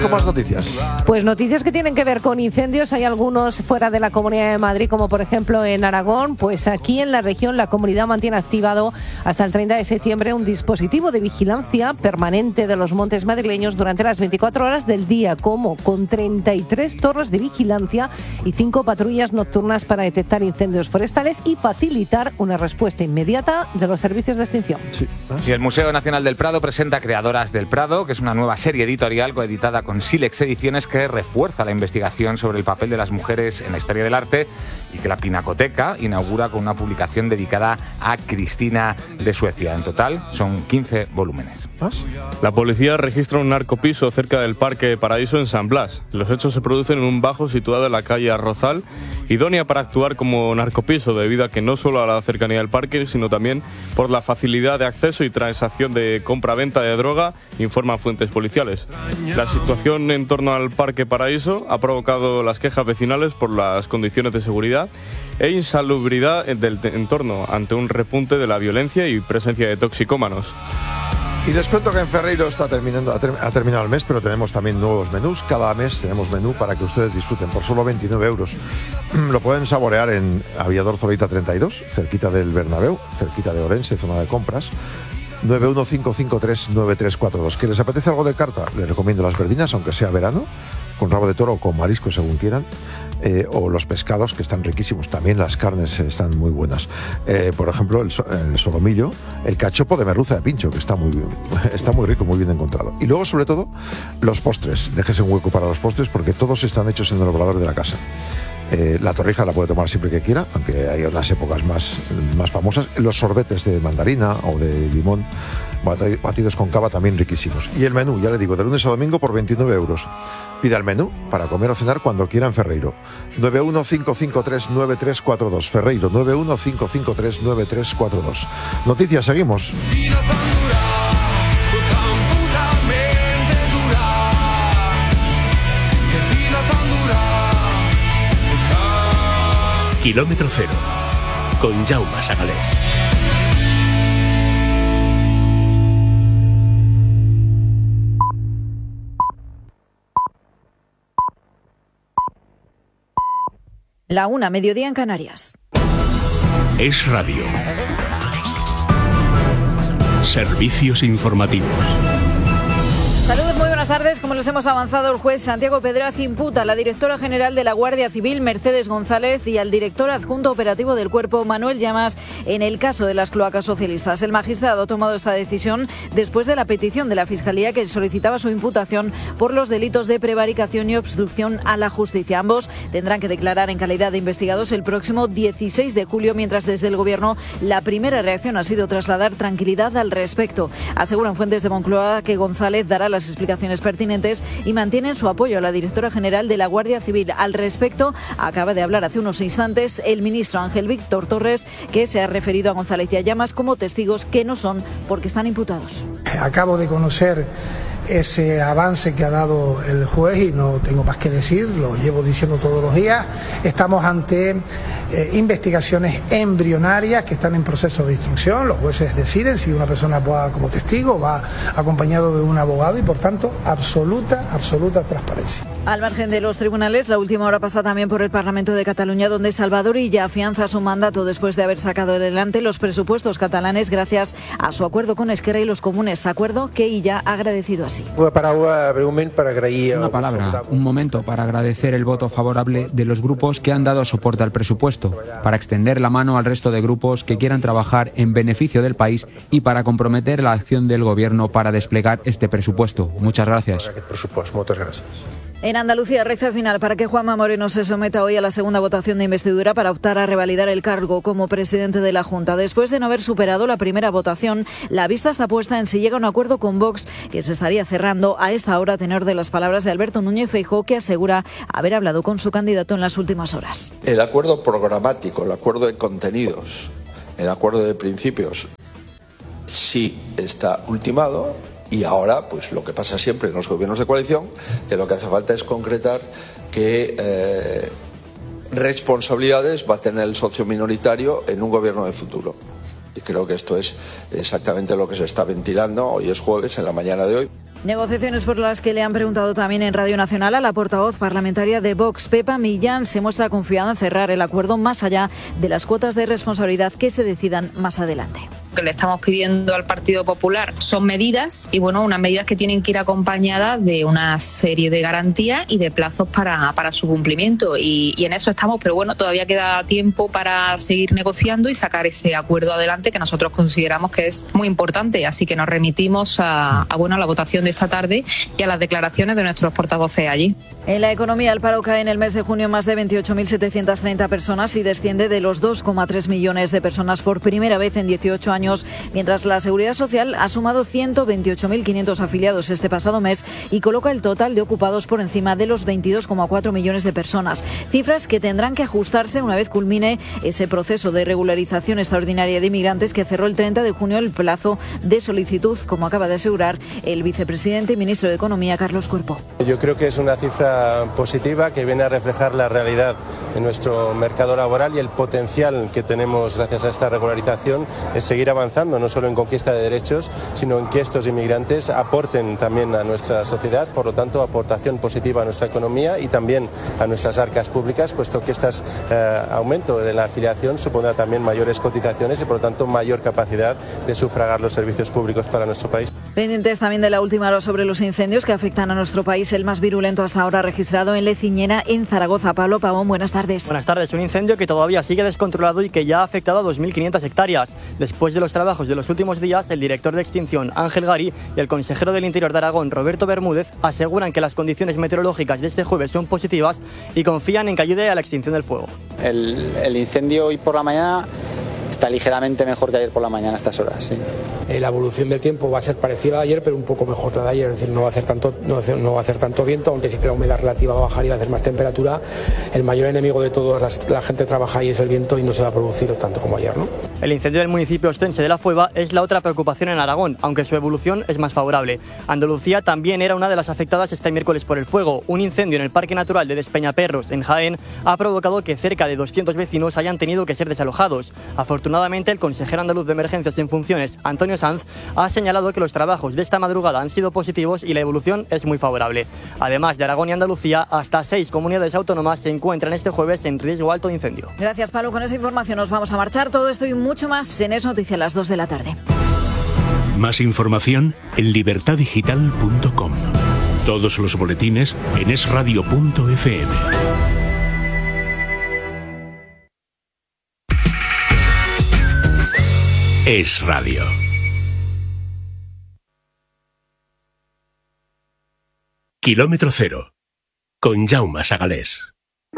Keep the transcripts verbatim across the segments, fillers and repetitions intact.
Más noticias. Pues noticias que tienen que ver con incendios. Hay algunos fuera de la Comunidad de Madrid, como por ejemplo en Aragón. Pues aquí en la región la comunidad mantiene activado hasta el treinta de septiembre un dispositivo de vigilancia permanente de los montes madrileños durante las veinticuatro horas del día, como con treinta y tres torres de vigilancia y cinco patrullas nocturnas para detectar incendios forestales y facilitar una respuesta inmediata de los servicios de extinción. Sí. Y el Museo Nacional del Prado presenta Creadoras del Prado, que es una nueva serie editorial coeditada con Silex Ediciones que refuerza la investigación sobre el papel de las mujeres en la historia del arte, y que la Pinacoteca inaugura con una publicación dedicada a Cristina de Suecia. En total son quince volúmenes. ¿Más? La policía registra un narcopiso cerca del Parque Paraíso en San Blas. Los hechos se producen en un bajo situado en la calle Arrozal, idónea para actuar como narcopiso debido a que no solo a la cercanía del parque, sino también por la facilidad de acceso y transacción de compra-venta de droga, informan fuentes policiales. La situación en torno al Parque Paraíso ha provocado las quejas vecinales por las condiciones de seguridad e insalubridad del entorno ante un repunte de la violencia y presencia de toxicómanos. Y les cuento que en Ferreiro está terminando, ha, ter, ha terminado el mes, pero tenemos también nuevos menús. Cada mes tenemos menú para que ustedes disfruten por solo veintinueve euros. Lo pueden saborear en Aviador Zorita treinta y dos, cerquita del Bernabéu, cerquita de Orense, zona de compras. nueve uno cinco cinco tres nueve tres cuatro dos. ¿Que les apetece algo de carta? Les recomiendo las verdinas, aunque sea verano, con rabo de toro o con marisco, según quieran. Eh, o los pescados, que están riquísimos. También las carnes eh, están muy buenas. Eh, por ejemplo, el, so, el solomillo, el cachopo de merluza de pincho, que está muy, está muy rico, muy bien encontrado. Y luego, sobre todo, los postres. Déjese un hueco para los postres, porque todos están hechos en el obrador de la casa. Eh, la torrija la puede tomar siempre que quiera, aunque hay unas épocas más, más famosas. Los sorbetes de mandarina o de limón, batidos con cava, también riquísimos. Y el menú, ya le digo, de lunes a domingo por veintinueve euros. Pida el menú para comer o cenar cuando quiera en Ferreiro. nueve uno cinco cinco tres nueve tres cuatro dos. Ferreiro, nueve uno cinco cinco tres nueve tres cuatro dos. Noticias, seguimos. Kilómetro cero, con Jaume Sagalés. La una, mediodía en Canarias. Es Radio. Servicios informativos. Saludos, muy buenas tardes. Como les hemos avanzado, el juez Santiago Pedraz imputa a la directora general de la Guardia Civil, Mercedes González, y al director adjunto operativo del Cuerpo, Manuel Llamas, en el caso de las cloacas socialistas. El magistrado ha tomado esta decisión después de la petición de la Fiscalía, que solicitaba su imputación por los delitos de prevaricación y obstrucción a la justicia. Ambos tendrán que declarar en calidad de investigados el próximo dieciséis de julio, mientras desde el Gobierno la primera reacción ha sido trasladar tranquilidad al respecto. Aseguran fuentes de Moncloa que González dará las explicaciones pertinentes y mantienen su apoyo a la directora general de la Guardia Civil. Al respecto, acaba de hablar hace unos instantes el ministro Ángel Víctor Torres, que se ha referido a González y a Llamas como testigos que no son porque están imputados. Acabo de conocer ese avance que ha dado el juez y no tengo más que decir, lo llevo diciendo todos los días. Estamos ante eh, investigaciones embrionarias que están en proceso de instrucción. Los jueces deciden si una persona va como testigo, va acompañado de un abogado y, por tanto, absoluta, absoluta transparencia. Al margen de los tribunales, la última hora pasa también por el Parlamento de Cataluña, donde Salvador Illa afianza su mandato después de haber sacado adelante los presupuestos catalanes gracias a su acuerdo con Esquerra y los comunes, acuerdo que Illa ha agradecido así. Una palabra, para agradecer Una palabra, un momento para agradecer el voto favorable de los grupos que han dado soporte al presupuesto, para extender la mano al resto de grupos que quieran trabajar en beneficio del país y para comprometer la acción del Gobierno para desplegar este presupuesto. Muchas gracias. Muchas gracias. En Andalucía, recta final para que Juanma Moreno se someta hoy a la segunda votación de investidura para optar a revalidar el cargo como presidente de la Junta. Después de no haber superado la primera votación, la vista está puesta en si llega a un acuerdo con Vox, que se estaría cerrando a esta hora a tenor de las palabras de Alberto Núñez Feijóo, que asegura haber hablado con su candidato en las últimas horas. El acuerdo programático, el acuerdo de contenidos, el acuerdo de principios, sí está ultimado. Y ahora, pues lo que pasa siempre en los gobiernos de coalición, que lo que hace falta es concretar qué eh, responsabilidades va a tener el socio minoritario en un gobierno de futuro. Y creo que esto es exactamente lo que se está ventilando. Hoy es jueves, en la mañana de hoy. Negociaciones por las que le han preguntado también en Radio Nacional a la portavoz parlamentaria de Vox, Pepa Millán, se muestra confiada en cerrar el acuerdo más allá de las cuotas de responsabilidad que se decidan más adelante. Que le estamos pidiendo al Partido Popular son medidas y bueno, unas medidas que tienen que ir acompañadas de una serie de garantías y de plazos para, para su cumplimiento y, y en eso estamos, pero bueno, todavía queda tiempo para seguir negociando y sacar ese acuerdo adelante que nosotros consideramos que es muy importante, así que nos remitimos a, a, bueno, a la votación de esta tarde y a las declaraciones de nuestros portavoces allí. En la economía, el paro cae en el mes de junio más de veintiocho mil setecientas treinta personas y desciende de los dos coma tres millones de personas por primera vez en dieciocho años, mientras la Seguridad Social ha sumado ciento veintiocho mil quinientos afiliados este pasado mes y coloca el total de ocupados por encima de los veintidós coma cuatro millones de personas. Cifras que tendrán que ajustarse una vez culmine ese proceso de regularización extraordinaria de inmigrantes que cerró el treinta de junio el plazo de solicitud, como acaba de asegurar el vicepresidente y ministro de Economía, Carlos Cuerpo. Yo creo que es una cifra positiva que viene a reflejar la realidad de nuestro mercado laboral y el potencial que tenemos gracias a esta regularización es seguir avanzando no solo en conquista de derechos, sino en que estos inmigrantes aporten también a nuestra sociedad, por lo tanto aportación positiva a nuestra economía y también a nuestras arcas públicas, puesto que este eh, aumento de la afiliación supondrá también mayores cotizaciones y por lo tanto mayor capacidad de sufragar los servicios públicos para nuestro país. Pendientes también de la última hora sobre los incendios que afectan a nuestro país, el más virulento hasta ahora registrado en Leciñena, en Zaragoza. Pablo Pavón, buenas tardes. Buenas tardes. Un incendio que todavía sigue descontrolado y que ya ha afectado a dos mil quinientas hectáreas. Después de los trabajos de los últimos días, el director de extinción, Ángel Gari, y el consejero del Interior de Aragón, Roberto Bermúdez, aseguran que las condiciones meteorológicas de este jueves son positivas y confían en que ayude a la extinción del fuego. El, el incendio hoy por la mañana está ligeramente mejor que ayer por la mañana a estas horas, sí. Eh, la evolución del tiempo va a ser parecida a ayer, pero un poco mejor que la de ayer, es decir, no va a hacer tanto, no va a hacer, no va a hacer tanto viento, aunque sí que la humedad relativa va a bajar y va a hacer más temperatura. El mayor enemigo de todo las, la gente trabaja ahí es el viento y no se va a producir tanto como ayer, ¿no? El incendio del municipio ostense de La Fueva es la otra preocupación en Aragón, aunque su evolución es más favorable. Andalucía también era una de las afectadas este miércoles por el fuego. Un incendio en el Parque Natural de Despeñaperros, en Jaén, ha provocado que cerca de doscientos vecinos hayan tenido que ser desalojados. Afortunadamente, el consejero andaluz de emergencias en funciones, Antonio Sanz, ha señalado que los trabajos de esta madrugada han sido positivos y la evolución es muy favorable. Además de Aragón y Andalucía, hasta seis comunidades autónomas se encuentran este jueves en riesgo alto de incendio. Gracias, Pablo. Con esa información nos vamos a marchar. Todo esto y mucho más en Es Noticia a las dos de la tarde. Más información en libertad digital punto com. Todos los boletines en es radio punto efe eme. Es Radio. Kilómetro cero, con Jaume Sagalés.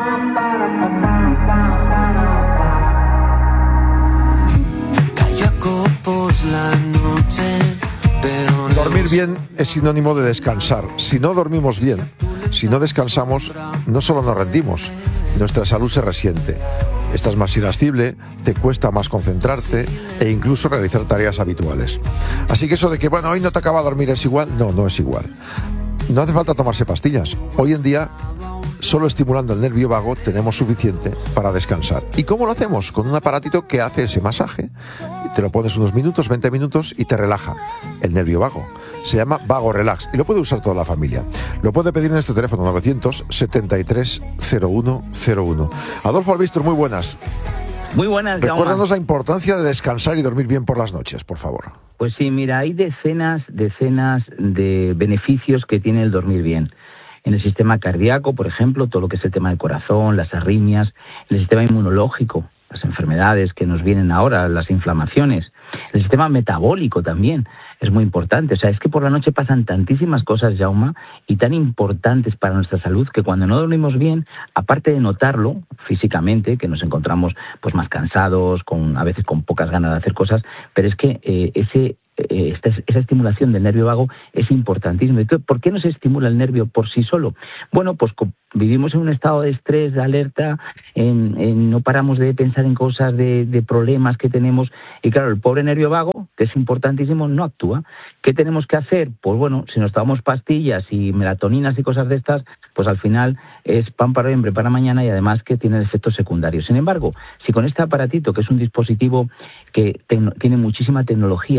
Dormir bien es sinónimo de descansar. Si no dormimos bien, si no descansamos, no solo nos rendimos, nuestra salud se resiente. Estás más irascible, te cuesta más concentrarte e incluso realizar tareas habituales. Así que eso de que, bueno, hoy no te acaba de dormir es igual, no, no es igual. No hace falta tomarse pastillas. Hoy en día, solo estimulando el nervio vago tenemos suficiente para descansar. ¿Y cómo lo hacemos? Con un aparatito que hace ese masaje. Te lo pones unos minutos, veinte minutos y te relaja el nervio vago. Se llama Vago Relax y lo puede usar toda la familia. Lo puede pedir en este teléfono novecientos setenta y tres cero uno cero uno. Adolfo Albistur, muy buenas. Muy buenas, Recuérdanos la importancia de descansar y dormir bien por las noches, por favor. Pues sí, mira, hay decenas, decenas de beneficios que tiene el dormir bien. En el sistema cardíaco, por ejemplo, todo lo que es el tema del corazón, las arritmias, en el sistema inmunológico, las enfermedades que nos vienen ahora, las inflamaciones, el sistema metabólico también es muy importante. O sea, es que por la noche pasan tantísimas cosas, Jaume, y tan importantes para nuestra salud, que cuando no dormimos bien, aparte de notarlo físicamente, que nos encontramos pues más cansados, con a veces con pocas ganas de hacer cosas, pero es que eh, ese eh, esta, esa estimulación del nervio vago es importantísima. ¿Por qué no se estimula el nervio por sí solo? Bueno, pues vivimos en un estado de estrés, de alerta, en, en, no paramos de pensar en cosas, de, de problemas que tenemos, y claro, el pobre nervio vago, que es importantísimo, no actúa. ¿Qué tenemos que hacer? Pues bueno, si nos tomamos pastillas y melatoninas y cosas de estas, pues al final es pan para hoy, hambre para mañana, y además que tiene efectos secundarios. Sin embargo, si con este aparatito, que es un dispositivo que te, tiene muchísima tecnología, ya que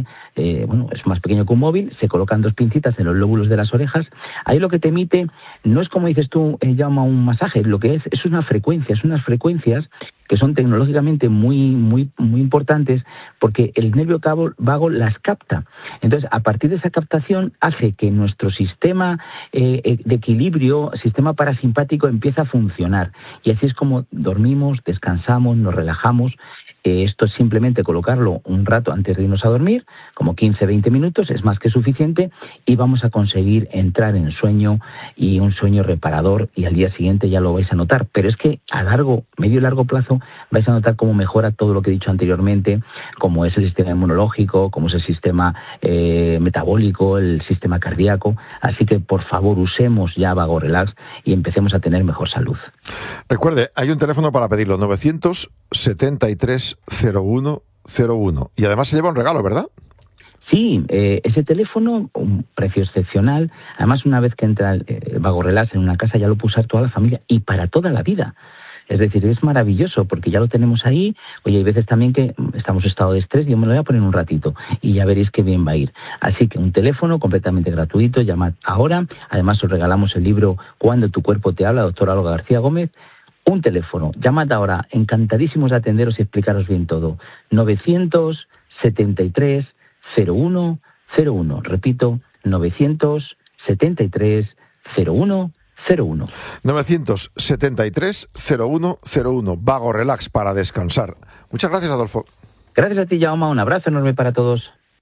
que, eh, bueno, es más pequeño que un móvil, se colocan dos pincitas en los lóbulos de las orejas. Ahí lo que te emite no es como dices tú, eh, llama un masaje, lo que es es una frecuencia, es unas frecuencias que son tecnológicamente muy muy muy importantes porque el nervio vago las capta. Entonces, a partir de esa captación hace que nuestro sistema eh, de equilibrio, sistema parasimpático, empieza a funcionar. Y así es como dormimos, descansamos, nos relajamos. Eh, esto es simplemente colocarlo un rato antes de irnos a dormir, como quince a veinte minutos, es más que suficiente, y vamos a conseguir entrar en sueño, y un sueño reparador, y al día siguiente ya lo vais a notar. Pero es que a largo, medio y largo plazo vais a notar cómo mejora todo lo que he dicho anteriormente, como es el sistema inmunológico, como es el sistema eh, metabólico, el sistema cardíaco. Así que, por favor, usemos ya Vago Relax y empecemos a tener mejor salud. Recuerde, hay un teléfono para pedirlo, novecientos setenta y tres cero uno cero uno. Y además se lleva un regalo, ¿verdad? Sí, eh, ese teléfono, un precio excepcional. Además, una vez que entra el, el Vago Relax en una casa, ya lo puede usar toda la familia y para toda la vida. Es decir, es maravilloso porque ya lo tenemos ahí. Oye, hay veces también que estamos en estado de estrés y yo me lo voy a poner un ratito y ya veréis qué bien va a ir. Así que un teléfono completamente gratuito, llamad ahora. Además, os regalamos el libro Cuando tu cuerpo te habla, doctora Olga García Gómez. Un teléfono, llamad ahora, encantadísimos de atenderos y explicaros bien todo. novecientos setenta y tres cero uno cero uno. Repito, novecientos setenta y tres cero uno cero uno. novecientos setenta y tres cero uno cero uno. Vago Relax para descansar. Muchas gracias, Adolfo. Gracias a ti, Jaume. Un abrazo enorme para todos.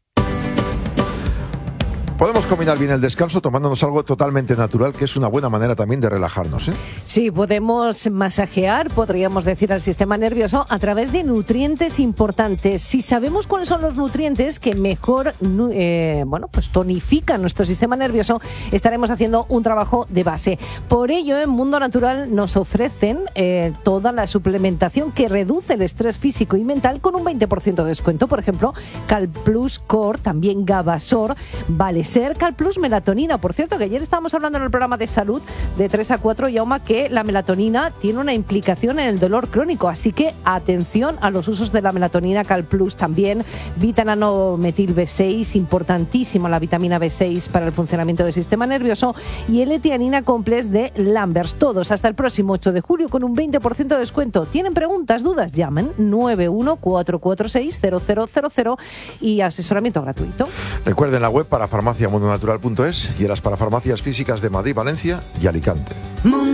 Podemos combinar bien el descanso tomándonos algo totalmente natural, que es una buena manera también de relajarnos, ¿eh? Sí, podemos masajear, podríamos decir, al sistema nervioso a través de nutrientes importantes. Si sabemos cuáles son los nutrientes que mejor eh, bueno, pues tonifican nuestro sistema nervioso, estaremos haciendo un trabajo de base. Por ello, en Mundo Natural nos ofrecen eh, toda la suplementación que reduce el estrés físico y mental con un veinte por ciento de descuento. Por ejemplo, Calplus Core, también Gabasor, vale ser Calplus Melatonina. Por cierto, que ayer estábamos hablando en el programa de salud de tres a cuatro, Jaume, que la melatonina tiene una implicación en el dolor crónico, así que atención a los usos de la melatonina. Calplus también, vitaminometil B seis, importantísima la vitamina B seis para el funcionamiento del sistema nervioso, y L-tianina Complex de Lambers, todos hasta el próximo ocho de julio con un veinte por ciento de descuento. ¿Tienen preguntas, dudas? Llamen nueve uno cuatro cuatro seis cero cero cero cero y asesoramiento gratuito. Recuerden la web para farmacia mundo natural punto es y en las parafarmacias físicas de Madrid, Valencia y Alicante.